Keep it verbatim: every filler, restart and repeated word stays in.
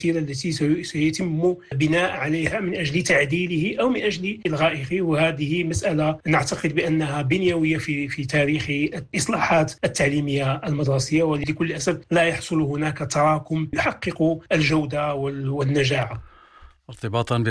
التي سيتم بناء عليها من أجل تعديله أو من أجل إلغائه. وهذه مسألة نعتقد بأنها بنيوية في في تاريخ الإصلاحات التعليمية المدرسية، ولكل أسف لا يحصل هناك تراكم يحقق الجودة والنجاعة. ارتباطا